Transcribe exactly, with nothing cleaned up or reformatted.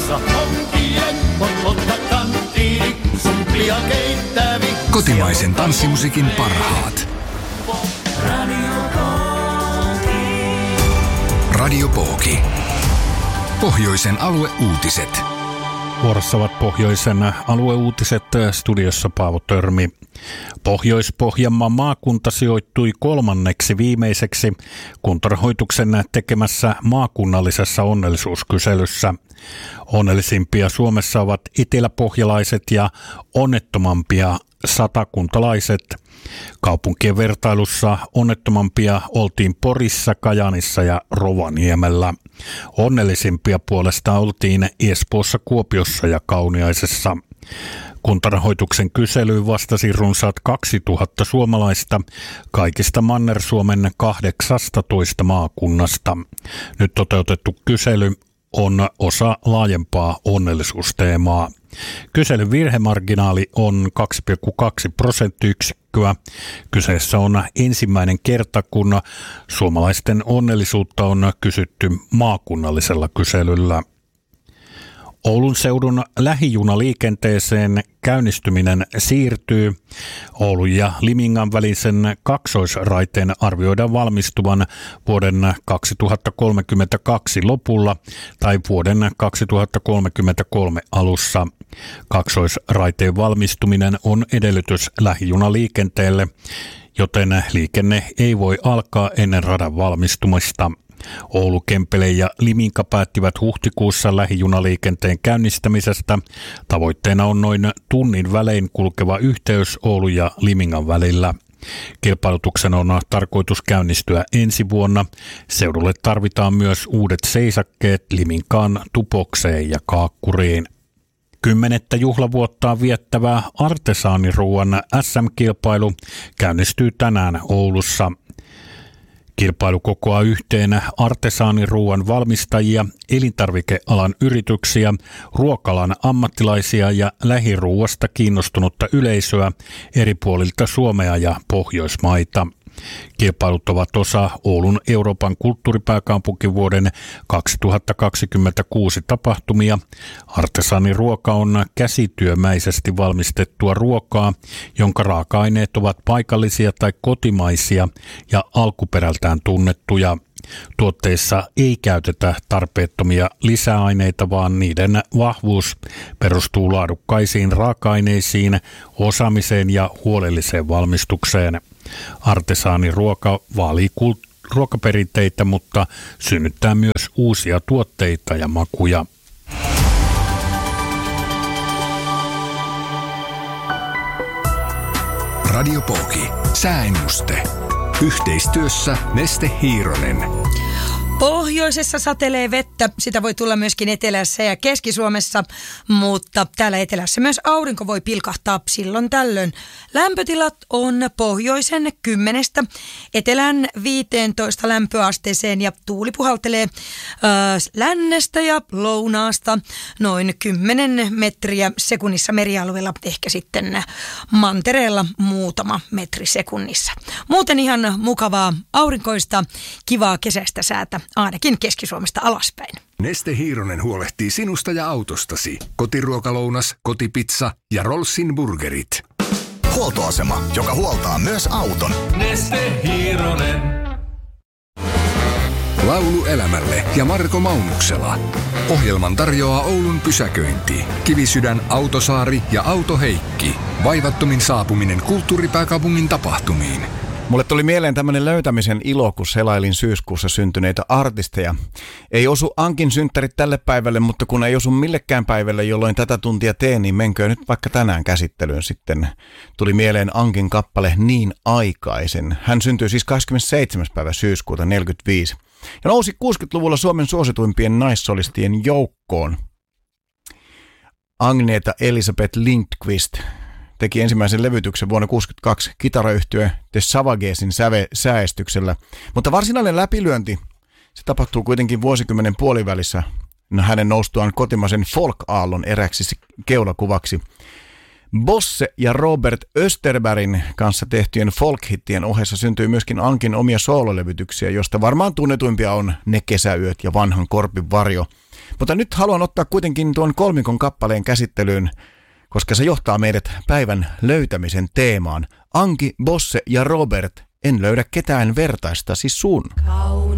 Tuossa onkien pollottaa kanttiini, sumplia keittävi. Kotimaisen tanssimusiikin parhaat. Radio Pooki. Pohjoisen alueuutiset. Vuorossa ovat Pohjoisen alueuutiset, studiossa Paavo Törmi. Pohjois-Pohjanmaan maakunta sijoittui kolmanneksi viimeiseksi Kuntarahoituksen tekemässä maakunnallisessa onnellisuuskyselyssä. Onnellisimpia Suomessa ovat eteläpohjalaiset ja onnettomampia satakuntalaiset. Kaupunkien vertailussa onnettomampia oltiin Porissa, Kajaanissa ja Rovaniemellä. Onnellisimpia puolestaan oltiin Espoossa, Kuopiossa ja Kauniaisessa. Kuntarahoituksen kyselyyn vastasi runsaat kaksituhatta suomalaista kaikista Manner-Suomen kahdeksastatoista maakunnasta. Nyt toteutettu kysely on osa laajempaa onnellisuusteemaa. Kyselyn virhemarginaali on kaksi pilkku kaksi prosenttiyksikköä. Kyseessä on ensimmäinen kerta, kun suomalaisten onnellisuutta on kysytty maakunnallisella kyselyllä. Oulun seudun lähijunaliikenteeseen käynnistyminen siirtyy. Oulun ja Limingan välisen kaksoisraiteen arvioidaan valmistuvan vuoden kaksituhattakolmekymmentäkaksi lopulla tai vuoden kaksituhattakolmekymmentäkolme alussa. Kaksoisraiteen valmistuminen on edellytys lähijunaliikenteelle, joten liikenne ei voi alkaa ennen radan valmistumista. Oulu, Kempele ja Liminka päättivät huhtikuussa lähijunaliikenteen käynnistämisestä. Tavoitteena on noin tunnin välein kulkeva yhteys Oulu ja Limingan välillä. Kilpailutuksen on tarkoitus käynnistyä ensi vuonna. Seudulle tarvitaan myös uudet seisakkeet Liminkaan, Tupokseen ja Kaakkuriin. Kymmenettä juhlavuottaan viettävää artesaaniruuan äs äm-kilpailu käynnistyy tänään Oulussa. Kilpailu kokoaa yhteen artesaaniruuan valmistajia, elintarvikealan yrityksiä, ruokalan ammattilaisia ja lähiruuasta kiinnostunutta yleisöä eri puolilta Suomea ja Pohjoismaita. Kilpailut ovat osa Oulun Euroopan kulttuuripääkaupunkivuoden kaksituhattakaksikymmentäkuusi tapahtumia. Artesaaniruoka on käsityömäisesti valmistettua ruokaa, jonka raaka-aineet ovat paikallisia tai kotimaisia ja alkuperältään tunnettuja. Tuotteissa ei käytetä tarpeettomia lisäaineita, vaan niiden vahvuus perustuu laadukkaisiin raaka-aineisiin, osaamiseen ja huolelliseen valmistukseen. Artesaaniruoka vaalii kult- ruokaperinteitä, mutta synnyttää myös uusia tuotteita ja makuja. Radio Pooki. Sääennuste. Yhteistyössä Neste Hiironen. Pohjoisessa satelee vettä, sitä voi tulla myöskin etelässä ja Keski-Suomessa, mutta täällä etelässä myös aurinko voi pilkahtaa silloin tällöin. Lämpötilat on pohjoisen kymmenestä etelän viiteentoista lämpöasteeseen ja tuuli puhaltelee äh, lännestä ja lounaasta noin kymmenen metriä sekunnissa merialueella, ehkä sitten mantereella muutama metri sekunnissa. Muuten ihan mukavaa aurinkoista, kivaa kesäistä säätä. Ainakin Keski-Suomesta alaspäin. Neste Hiironen huolehtii sinusta ja autostasi. Kotiruokalounas, kotipizza ja Rollsin burgerit. Huoltoasema, joka huoltaa myös auton. Neste Hiironen. Laulu elämälle ja Marko Maunuksela. Ohjelman tarjoaa Oulun pysäköinti, Kivisydän, Autosaari ja Autoheikki. Vaivattomin saapuminen kulttuuripääkaupungin tapahtumiin. Mulle tuli mieleen tämmöinen löytämisen ilo, kun selailin syyskuussa syntyneitä artisteja. Ei osu Ankin synttärit tälle päivälle, mutta kun ei osu millekään päivälle, jolloin tätä tuntia teen, niin menkö nyt vaikka tänään käsittelyyn sitten. Tuli mieleen Ankin kappale Niin aikaisen. Hän syntyi siis kahdeskymmenesseitsemäs päivä syyskuuta neljäkymmentäviisi ja nousi kuusikymmentäluvulla Suomen suosituimpien naissolistien joukkoon. Agneta Elisabeth Lindqvist teki ensimmäisen levytyksen vuonna tuhatyhdeksänsataakuusikymmentäkaksi kitarayhtye The Savagesin säve sääestyksellä, mutta varsinainen läpilyönti se tapahtuu kuitenkin vuosikymmenen puolivälissä no, hänen noustuaan kotimaisen folk-aallon eräksi keulakuvaksi. Bosse ja Robert Österbergin kanssa tehtyjen folk-hittien ohessa syntyi myöskin Ankin omia soololevytyksiä, josta varmaan tunnetuimpia on Ne kesäyöt ja Vanhan korpin varjo. Mutta nyt haluan ottaa kuitenkin tuon kolmikon kappaleen käsittelyyn, koska se johtaa meidät päivän löytämisen teemaan. Anki, Bosse ja Robert, en löydä ketään vertaistasi sun.